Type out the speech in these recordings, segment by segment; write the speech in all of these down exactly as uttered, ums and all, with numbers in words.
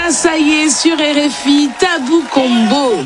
ça, ça y est, sur R F I, Tabou Combo.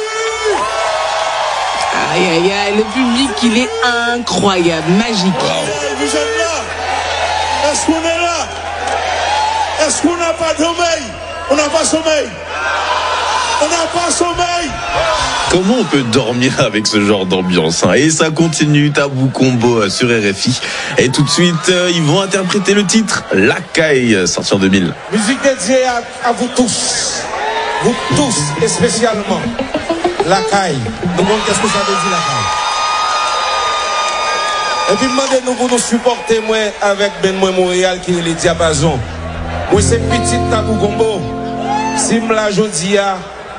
Aïe, aïe, aïe, le public, il est incroyable, magique. Wow. Vous êtes là? Est-ce qu'on est là? Est-ce qu'on n'a pas de sommeil? On n'a pas sommeil. On n'a pas sommeil. Comment on peut dormir avec ce genre d'ambiance, hein? Et ça continue, Tabou Combo sur R F I. Et tout de suite, euh, ils vont interpréter le titre La Caille, sorti en deux mille. Musique dédiée à, à vous tous. Vous tous, et spécialement. La Caille. Nous demandons qu'est-ce que ça veut dire, la Caille. Et puis demandez-nous pour nous supporter, moi, avec Ben Moi Montréal, qui est les diapasons. Moi, c'est petit Tabou Combo. Si m'la jodia,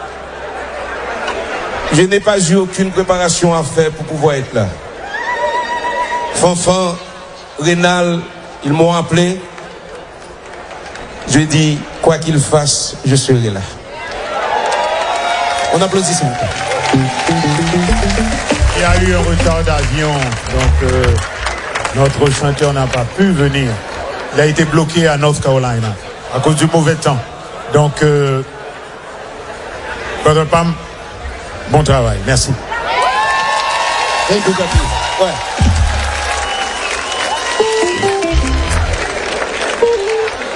je n'ai pas eu aucune préparation à faire pour pouvoir être là. Fanfan, Rénal, ils m'ont appelé. Je dis, quoi qu'il fasse, je serai là. On applaudit s'il vous plaît. Il y a eu un retard d'avion, donc euh, notre chanteur n'a pas pu venir. Il a été bloqué à North Carolina à cause du mauvais temps. Donc, euh, Brother Pam, bon travail, merci. Thank you, Papi. Ouais.